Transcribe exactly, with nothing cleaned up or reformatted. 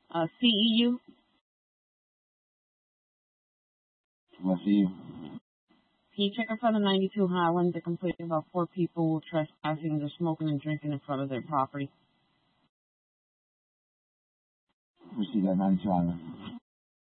Uh, C E U. What C E U? Can you check in front of ninety-two Highland? They're complaining about four people trespassing. They're smoking and drinking in front of their property. We see that ninety-two Island.